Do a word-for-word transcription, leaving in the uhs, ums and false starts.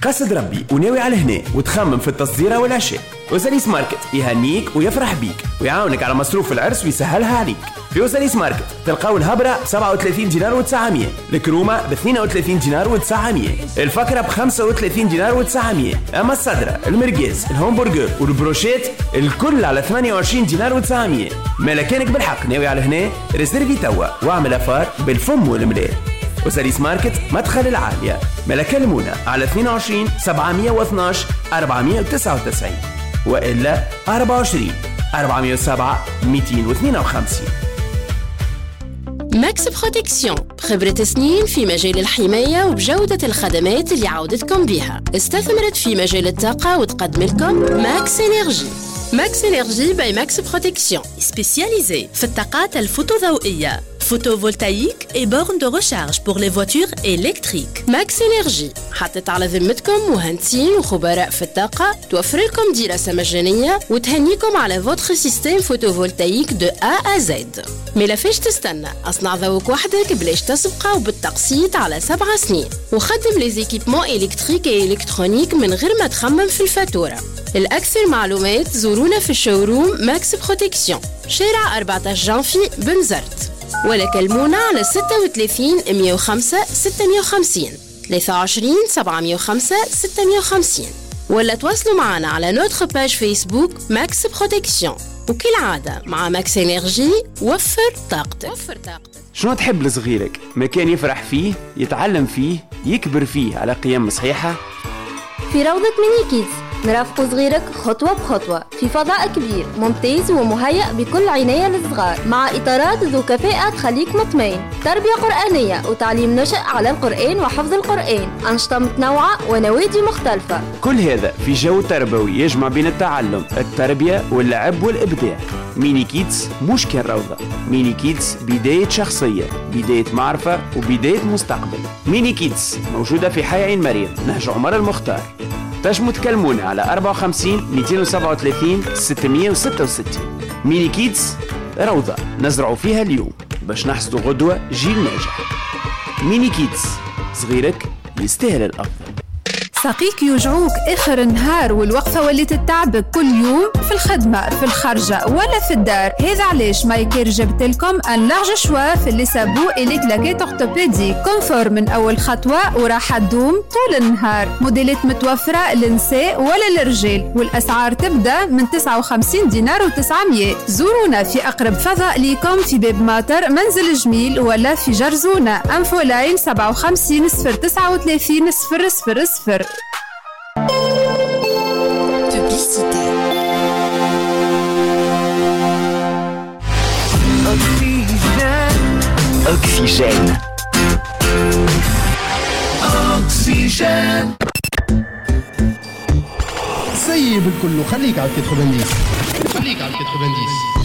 قصد ربي وناوي على هنا وتخمم في التصديره والعشاء، وزاليس ماركت يهنيك ويفرح بيك ويعاونك على مصروف العرس ويسهلها عليك. في وزاليس ماركت تلقاو الهبره ب سبعة وثلاثين دينار وتسعمية، الكرومه ب اثنين وثلاثين دينار وتسعمية، الفقره ب خمسة وثلاثين دينار وتسعمية، اما الصدره المرقاز الهمبرجر والبروشيت الكل على ثمانية وعشرين دينار وتسعمية. مالكانك بالحق ناوي على هنا ريزيرفي توا واعمل افار بالفم والملال. وزاليس ماركت مدخل العالية، ملكة المونة على اثنين وعشرين سبعمية واثناش أربعمية وتسعة وتسعين، وإلا أربعة وعشرين أربعمية وسبعة مئتين واثنين وخمسين. ماكس بروتكسيون، خبرة سنين في مجال الحماية وبجودة الخدمات اللي عودتكم بيها. استثمرت في مجال الطاقة وتقدم لكم ماكس إنرجي. ماكس إنرجي باي ماكس بروتكسيون، سبيسياليزي في الطاقات الفوتوضوئية، photovoltaïque et bornes de recharge pour les voitures électriques. ماكس إنرجي حطت على ذمتكم مهندسين وخبراء في الطاقة، توفر لكم دراسة مجانية وتهنيكم على فوتر سيستم فوتوفولتايك دو A à Z. ملا فيش تستنى، أصنع ذوق وحدك بلاش تسبقه وبالتقسيط على سبع سنين، وخدم لي زيكيبمون إلكتريك و إلكترونيك من غير ما تخمم في الفاتورة. الأكثر معلومات زورونا في الشوروم ماكس بروتكسيون، شارع أربعة عشر جانفي بنزرت، ولا كلمونا على ستة وثلاثين مئة وخمسة ستمئة وخمسين ثلاثة وعشرين سبعمئة وخمسة ستمئة وخمسين، ولا تواصلوا معنا على نوتر باج فيسبوك ماكس بروتكسيون. وكالعادة مع ماكس إنرجي وفر طاقتك. وفر طاقتك. شنو تحب لصغيرك؟ مكان يفرح فيه، يتعلم فيه، يكبر فيه على قيم صحيحة؟ في روضة ميني كيدز نرافق صغيرك خطوة بخطوة في فضاء كبير ممتاز ومهيأ بكل عناية للصغار، مع إطارات ذو كفاءة تخليك مطمئن، تربية قرآنية وتعليم نشأ على القرآن وحفظ القرآن، أنشطة متنوعة ونوادي مختلفة. كل هذا في جو تربوي يجمع بين التعلم، التربية واللعب والإبداع. ميني كيدز مش كان روضة، ميني كيدز بداية شخصية، بداية معرفة وبداية مستقبل. ميني كيدز موجودة في حي عين مريم نهج عمر المختار. تنجموا تكلمونا على أربعة وخمسين مئتين وسبعة وثلاثين ستمئة وستة وستين. ميني كيدز روضة نزرعوا فيها اليوم باش نحصدوا غدوة جيل ناجح. ميني كيدز، صغيرك يستاهل الأفضل. ساقيك يوجعوك آخر النهار والوقفة واللي تتعبك كل يوم في الخدمة في الخارجة ولا في الدار. هذا علاش مايكير جبت لكم ان لارج شوا في اللي سابو إلي كلاكيت أورتوبيدي كونفور من أول خطوة وراح تدوم طول النهار. موديلات متوفرة للنساء ولا للرجال، والأسعار تبدأ من تسعة وخمسين دينار وتسعمية. زورونا في أقرب فضاء ليكم في باب ماطر منزل جميل ولا في جرزونة أنفو لاين سبعة وخمسين صفر تسعة وثلاثين صفر صفر صفر. Publicité. Oxygène. Oxygène. سيب الكل وخليك على الكتخبنديس، خليك على الكتخبنديس.